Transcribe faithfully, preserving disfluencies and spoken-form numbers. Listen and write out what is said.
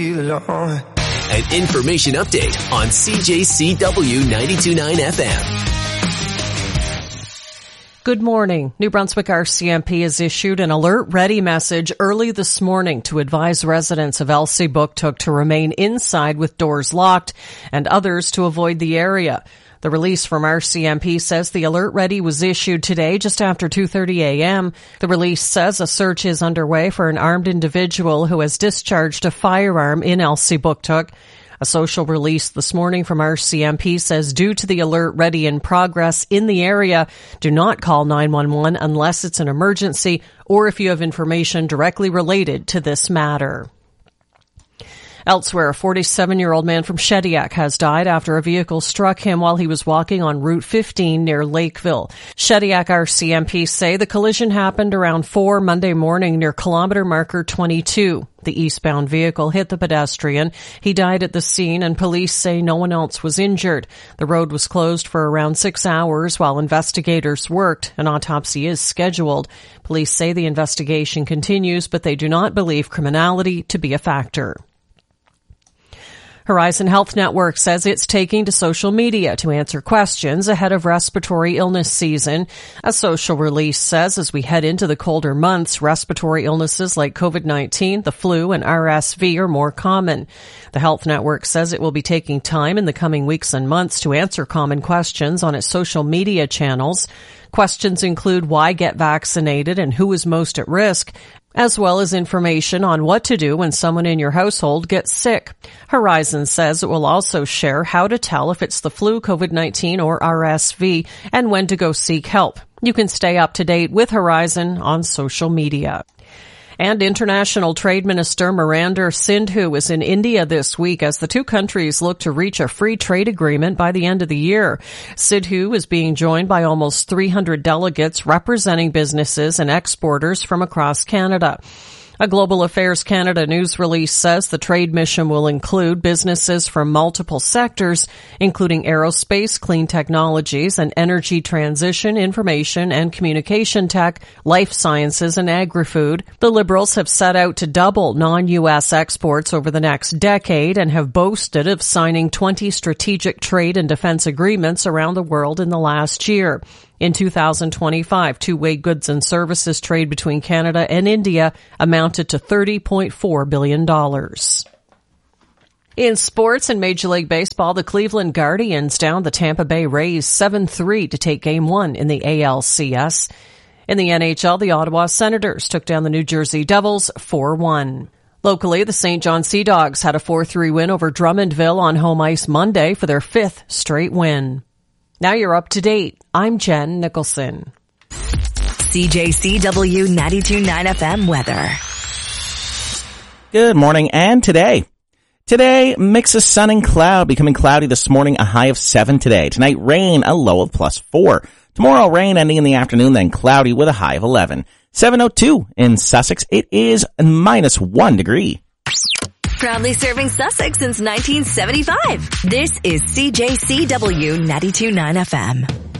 An information update on C J C W ninety-two point nine F M. Good morning. New Brunswick R C M P has issued an alert ready message early this morning to advise residents of Elsipogtog to remain inside with doors locked and others to avoid the area. The release from R C M P says the alert ready was issued today just after two thirty a.m. The release says a search is underway for an armed individual who has discharged a firearm in Elsipogtog. A social release this morning from R C M P says due to the alert ready in progress in the area, do not call nine one one unless it's an emergency or if you have information directly related to this matter. Elsewhere, a forty-seven-year-old man from Shediac has died after a vehicle struck him while he was walking on Route fifteen near Lakeville. Shediac R C M P say the collision happened around four Monday morning near kilometer marker twenty-two. The eastbound vehicle hit the pedestrian. He died at the scene, and police say no one else was injured. The road was closed for around six hours while investigators worked. An autopsy is scheduled. Police say the investigation continues, but they do not believe criminality to be a factor. Horizon Health Network says it's taking to social media to answer questions ahead of respiratory illness season. A social release says as we head into the colder months, respiratory illnesses like COVID nineteen, the flu, and R S V are more common. The Health Network says it will be taking time in the coming weeks and months to answer common questions on its social media channels. Questions include why get vaccinated and who is most at risk, as well as information on what to do when someone in your household gets sick. Horizon says it will also share how to tell if it's the flu, COVID nineteen, or R S V, and when to go seek help. You can stay up to date with Horizon on social media. And International Trade Minister Marander Sindhu is in India this week as the two countries look to reach a free trade agreement by the end of the year. Sindhu is being joined by almost three hundred delegates representing businesses and exporters from across Canada. A Global Affairs Canada news release says the trade mission will include businesses from multiple sectors, including aerospace, clean technologies, and energy transition, information and communication tech, life sciences, and agri-food. The Liberals have set out to double non-U S exports over the next decade and have boasted of signing twenty strategic trade and defense agreements around the world in the last year. In two thousand twenty-five, two-way goods and services trade between Canada and India amounted to thirty point four billion dollars. In sports and Major League Baseball, the Cleveland Guardians downed the Tampa Bay Rays seven three to take Game one in the A L C S. In the N H L, the Ottawa Senators took down the New Jersey Devils four one. Locally, the Saint John Sea Dogs had a four three win over Drummondville on home ice Monday for their fifth straight win. Now you're up to date. I'm Jen Nicholson. C J C W ninety-two point nine F M weather. Good morning and today. Today, mix of sun and cloud, becoming cloudy this morning, a high of seven today. Tonight, rain, a low of plus four. Tomorrow, rain ending in the afternoon, then cloudy with a high of eleven. seven oh two in Sussex, it is minus one degree. Proudly serving Sussex since nineteen seventy-five. This is C J C W ninety-two point nine F M.